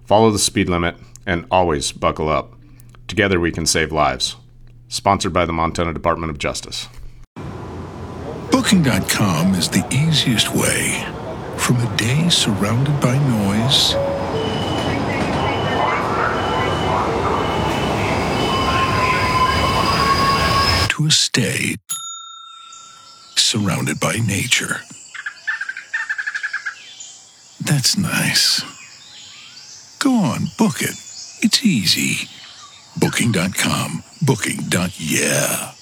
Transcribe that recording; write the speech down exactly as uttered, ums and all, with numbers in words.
Follow the speed limit and always buckle up. Together we can save lives. Sponsored by the Montana Department of Justice. Booking dot com is the easiest way from a day surrounded by noise to a stay surrounded by nature. That's nice. Go on, book it. It's easy. Booking dot com. Booking. Yeah.